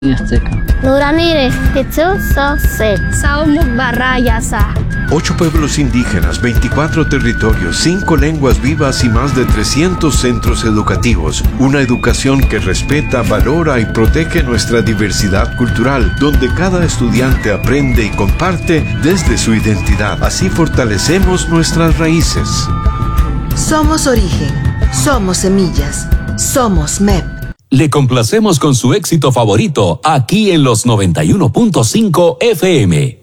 Azteca. Nuranire, Hitsu, So, Se. Saumuk Barayasa. 8 pueblos indígenas, 24 territorios, 5 lenguas vivas y más de 300 centros educativos. Una educación que respeta, valora y protege nuestra diversidad cultural, donde cada estudiante aprende y comparte desde su identidad. Así fortalecemos nuestras raíces. Somos origen, somos semillas, somos MEP. Le complacemos con su éxito favorito aquí en los 91.5 FM.